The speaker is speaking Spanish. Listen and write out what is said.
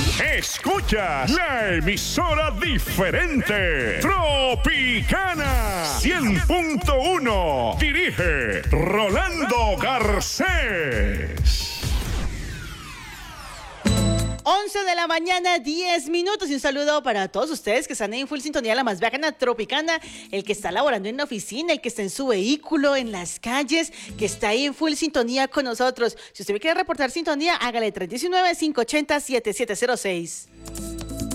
Escuchas la emisora diferente. Tropicana 100.1. Dirige Rolando Garcés. 11 de la mañana, 10 minutos. Y un saludo para todos ustedes que están en full sintonía, la más bacana Tropicana. El que está laborando en la oficina, el que está en su vehículo, en las calles, que está ahí en full sintonía con nosotros. Si usted quiere reportar sintonía, hágale 319-580-7706.